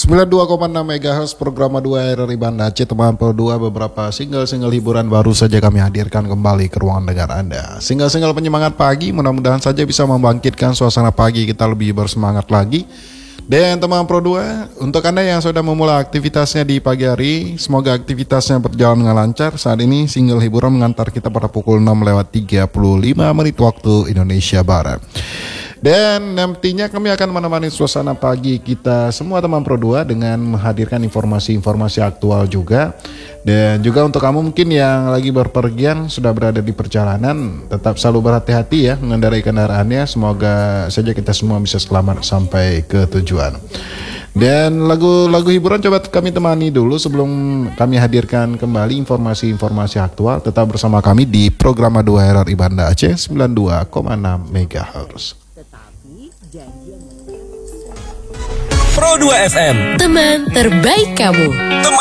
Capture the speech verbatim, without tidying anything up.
sembilan puluh dua koma enam megahertz program dua R R I Banda Aceh, teman Pro dua. Beberapa single-single hiburan baru saja kami hadirkan kembali ke ruangan dengar Anda. Single-single penyemangat pagi, mudah-mudahan saja bisa membangkitkan suasana pagi kita lebih bersemangat lagi. Dan teman Pro dua, untuk Anda yang sudah memulai aktivitasnya di pagi hari, semoga aktivitasnya berjalan dengan lancar. Saat ini single hiburan mengantar kita pada pukul enam lewat tiga puluh lima menit waktu Indonesia Barat. Dan nantinya kami akan menemani suasana pagi kita semua teman Pro dua dengan menghadirkan informasi-informasi aktual juga. Dan juga untuk kamu mungkin yang lagi berpergian, sudah berada di perjalanan, tetap selalu berhati-hati ya mengendarai kendaraannya. Semoga saja kita semua bisa selamat sampai ke tujuan. Dan lagu-lagu hiburan coba kami temani dulu sebelum kami hadirkan kembali informasi-informasi aktual. Tetap bersama kami di program dua R R I Banda Aceh sembilan puluh dua koma enam megahertz. Pro dua F M, teman terbaik kamu. Teman